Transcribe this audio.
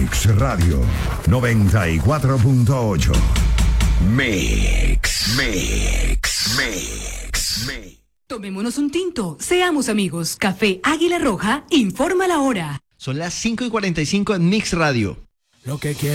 Mix Radio 94.8. Mix. Tomémonos un tinto, seamos amigos. Café Águila Roja informa la hora. Son las 5:45 en Mix Radio. Lo que quiero.